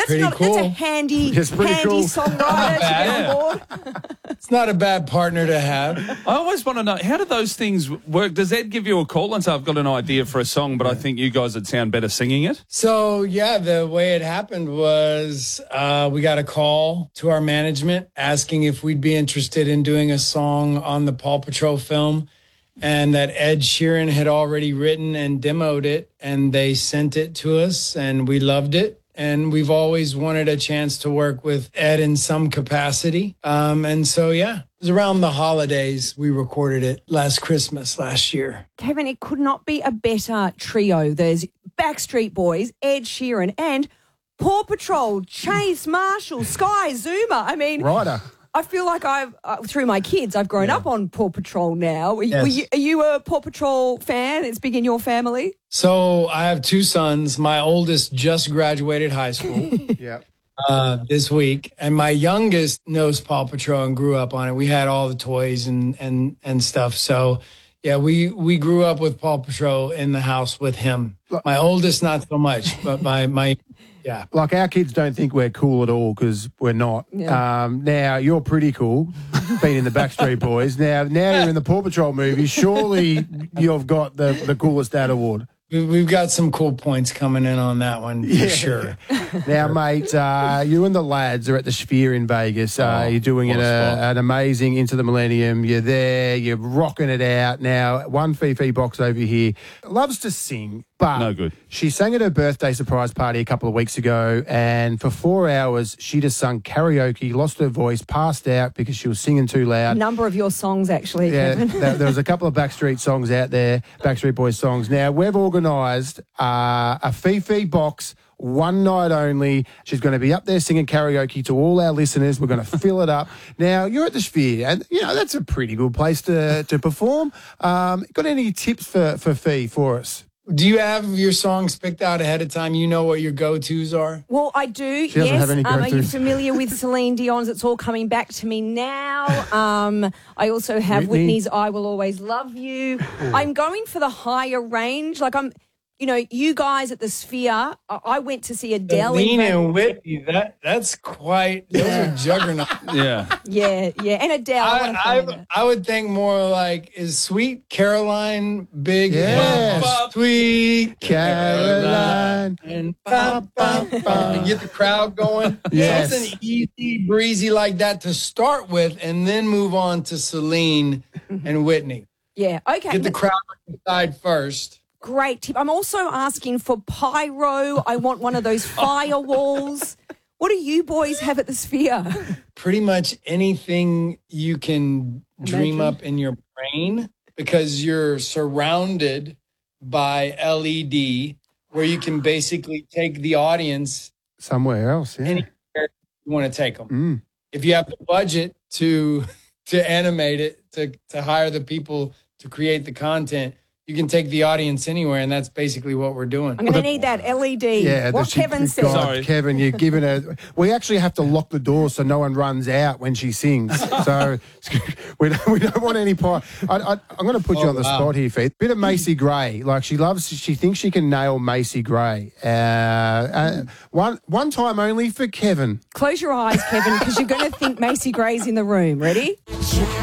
pretty cool. That's a handy cool. songwriter to get on board. It's not a bad partner to have. I always want to know, how do those things work? Does Ed give you a call and say, I've got an idea for a song, but I think you guys would sound better singing it? So, yeah, the way it happened was we got a call to our management asking if we'd be interested in doing a song on the Paw Patrol film, and that Ed Sheeran had already written and demoed it, and they sent it to us, and we loved it. And we've always wanted a chance to work with Ed in some capacity. And so, yeah, it was around the holidays. We recorded it last Christmas last year. Kevin, it could not be a better trio. There's Backstreet Boys, Ed Sheeran, and Paw Patrol, Chase Marshall, Sky Zuma. I mean, Ryder. I feel like through my kids, I've grown up on Paw Patrol now. Are you a Paw Patrol fan? It's big in your family? So I have two sons. My oldest just graduated high school this week. And my youngest knows Paw Patrol and grew up on it. We had all the toys and stuff. So, yeah, we grew up with Paw Patrol in the house with him. My oldest, not so much, but my yeah. Like, our kids don't think we're cool at all because we're not. Yeah. Now, you're pretty cool, being in the Backstreet Boys. Now you're in the Paw Patrol movie. Surely you've got the coolest dad award. We've got some cool points coming in on that one, for sure. Now, mate, you and the lads are at the Sphere in Vegas. You're doing an amazing Into the Millennium. You're there. You're rocking it out. Now, one Fifi box over here loves to sing, but no good. She sang at her birthday surprise party a couple of weeks ago, and for 4 hours, she just sung karaoke, lost her voice, passed out because she was singing too loud. A number of your songs, actually, Kevin. There was a couple of Backstreet songs out there, Backstreet Boys songs. Now, we've organised a Fifi box, one night only. She's going to be up there singing karaoke to all our listeners. We're going to fill it up. Now, you're at the Sphere, and, you know, that's a pretty good place to perform. Got any tips for Fee for us? Do you have your songs picked out ahead of time? You know what your go-tos are? Well, I do, She doesn't have any Are you go-tos. familiar with Celine Dion's It's All Coming Back to Me Now? I also have Whitney's I Will Always Love You. I'm going for the higher range. Like, you guys at the Sphere, I went to see Adele. Celine and Whitney, that's quite, those are juggernauts. Yeah. Yeah, and Adele. I would think more like, is Sweet Caroline big? Yes. Sweet Caroline. And get the crowd going. Yes. Something easy, breezy like that to start with, and then move on to Celine and Whitney. Yeah, okay. Get the crowd on the side first. Great tip. I'm also asking for pyro. I want one of those firewalls. What do you boys have at the Sphere? Pretty much anything you can dream up in your brain, because you're surrounded by LED where you can basically take the audience Somewhere else, yeah. anywhere you want to take them. If you have the budget to animate it, to hire the people to create the content, you can take the audience anywhere, and that's basically what we're doing. I'm going to need that LED. Yeah, what Kevin said. Sorry. Kevin, you're giving her. We actually have to lock the doors so no one runs out when she sings. So we don't want any part. I'm going to put you on the spot here, Faith. Bit of Macy Gray. Like, she thinks she can nail Macy Gray. One time only for Kevin. Close your eyes, Kevin, because you're going to think Macy Gray's in the room. Ready?